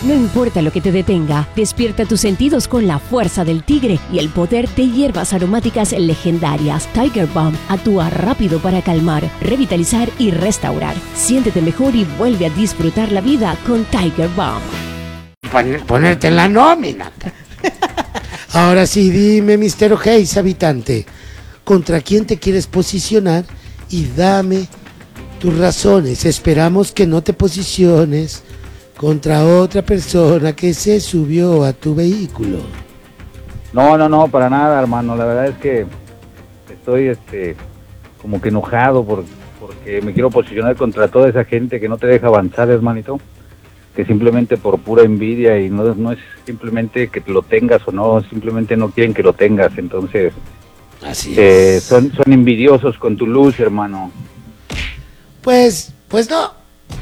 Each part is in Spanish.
No importa lo que te detenga, despierta tus sentidos con la fuerza del tigre y el poder de hierbas aromáticas legendarias. Tiger Balm actúa rápido para calmar, revitalizar y restaurar. Siéntete mejor y vuelve a disfrutar la vida con Tiger Balm. Ponerte en la nómina. Ahora sí, dime, Mr. O'Hays, habitante, ¿contra quién te quieres posicionar? Y dame tus razones. Esperamos que no te posiciones contra otra persona que se subió a tu vehículo. No, para nada, hermano. La verdad es que estoy como que enojado porque me quiero posicionar contra toda esa gente que no te deja avanzar, hermanito. Que simplemente por pura envidia y no es simplemente que lo tengas o no, simplemente no quieren que lo tengas. Entonces, así es. Son envidiosos con tu luz, hermano. Pues no,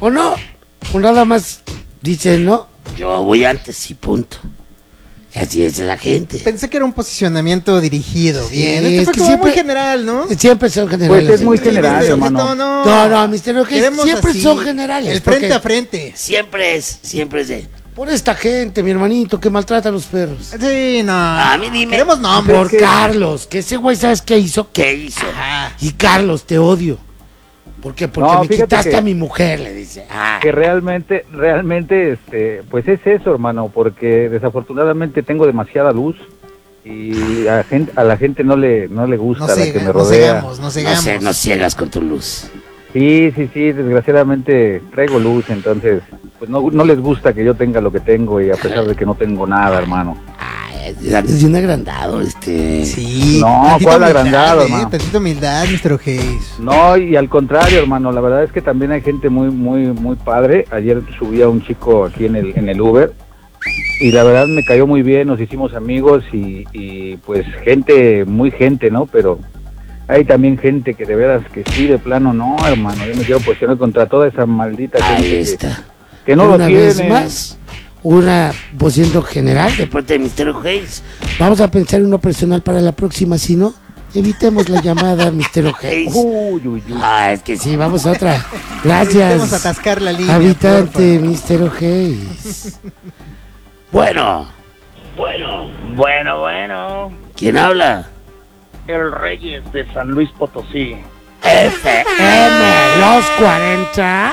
o nada más dicen, no, yo voy antes y punto. Así es la gente. Pensé que era un posicionamiento dirigido, bien. Sí, Este es fue que como siempre, muy general, ¿no? Siempre son generales. Pues es muy general, hermano. No, Mr. O'Hays, siempre así, son generales. el frente a frente. Siempre es de... Por esta gente, mi hermanito, que maltrata a los perros. Sí, no. A mí dime. Queremos nombres. Por Carlos, que ese güey, ¿sabes qué hizo? ¿Qué hizo? Ajá. Y Carlos, te odio. ¿Por qué? Porque No, me fíjate quitaste que- a mi mujer, le dice. Que realmente, pues es eso, hermano, porque desafortunadamente tengo demasiada luz y a la gente no le gusta la que me rodea. No cegamos. No ciegas con tu luz. Sí, desgraciadamente traigo luz, entonces pues no les gusta que yo tenga lo que tengo y a pesar de que no tengo nada, hermano. Es de un agrandado, Sí. No, tantita ¿cuál humildad, agrandado, hermano? Tantita humildad, Mr. O'Hays. No, y al contrario, hermano, la verdad es que también hay gente muy padre. Ayer subí a un chico aquí en el Uber y la verdad me cayó muy bien, nos hicimos amigos y pues muy gente, ¿no? Pero hay también gente que de veras que sí, de plano, no, hermano, yo me quiero posicionar contra toda esa maldita gente Ahí está. que no lo Una vez tiene. más, una posición general de parte de Mr. O'Hays. Vamos a pensar en uno personal para la próxima, si no, evitemos la llamada, Mr. O'Hays. Uy. Es que sí, vamos a otra. Vamos a Gracias, atascar la línea. habitante, porfa. Mr. O'Hays. Bueno, ¿quién habla? El Reyes de San Luis Potosí. FM, los 40.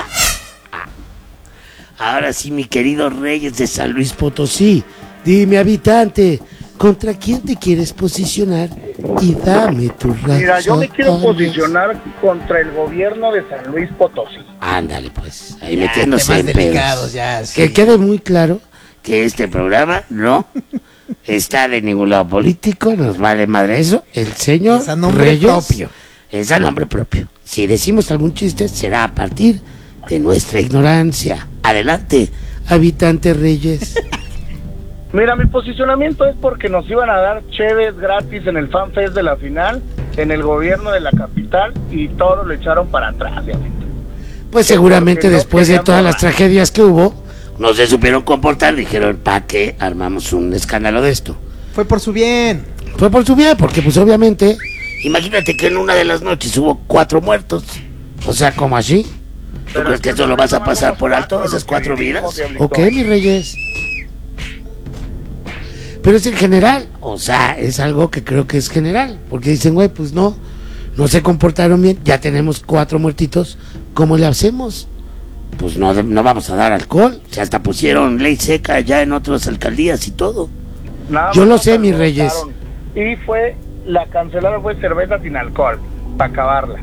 Ahora sí, mi querido Reyes de San Luis Potosí, dime, habitante, ¿contra quién te quieres posicionar? Y dame tu razón. Mira, yo me quiero posicionar contra el gobierno de San Luis Potosí. Ándale, pues, ahí Ya, metiéndose temas en pedos. delicados, ya, sí. Que quede muy claro que este programa no está de ningún lado político, nos vale madre eso. El señor Es a nombre Reyes propio. es a nombre propio. Si decimos algún chiste, será a partir de nuestra ignorancia. Adelante, habitante Reyes. Mira, mi posicionamiento es porque nos iban a dar cheves gratis en el FanFest de la final, en el gobierno de la capital, y todo lo echaron para atrás, obviamente. Pues seguramente Porque no después de queríamos todas las nada. tragedias que hubo, no se supieron comportar, dijeron, ¿para qué armamos un escándalo de esto? Fue por su bien. Fue por su bien, porque pues obviamente, imagínate que en una de las noches hubo 4 muertos. O sea, ¿cómo así? ¿Tú Pero crees es que que eso lo vas a no pasar vamos por a alto, matar esas lo que 4 vivimos, vidas? Diablito. Ok, mi Reyes. Pero es en general, o sea, es algo que creo que es general, porque dicen, güey, pues no se comportaron bien, ya tenemos 4 muertitos, ¿cómo le hacemos? Pues no vamos a dar alcohol, o sea, hasta pusieron ley seca ya en otras alcaldías y todo. Nada Yo más lo nos sé, mis preguntaron. Y la cancelada fue cerveza sin alcohol, para acabarla.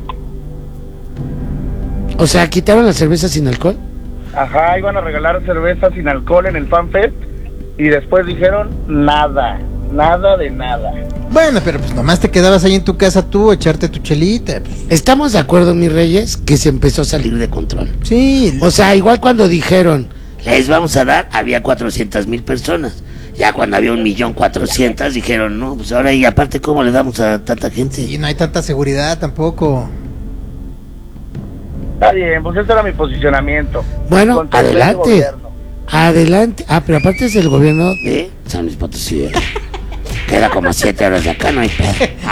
O sea, quitaron la cerveza sin alcohol. Ajá, iban a regalar cerveza sin alcohol en el FanFest, y después dijeron nada de nada. Bueno, pero pues nomás te quedabas ahí en tu casa tú, echarte tu chelita. Pues. Estamos de acuerdo, mis Reyes, que se empezó a salir de control. Sí. O sea, igual cuando dijeron, les vamos a dar, había 400,000 personas. Ya cuando había 1,400,000, dijeron, no, pues ahora y aparte, ¿cómo le damos a tanta gente? Y no hay tanta seguridad tampoco. Está bien, pues ese era mi posicionamiento. Bueno, Contra el adelante. gobierno. Adelante. Ah, pero aparte es el gobierno de San Luis Potosí. Queda como a 7 horas de acá, no hay pedo.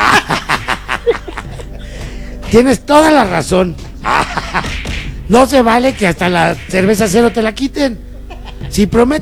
Tienes toda la razón. No se vale que hasta la cerveza cero te la quiten. Si prometes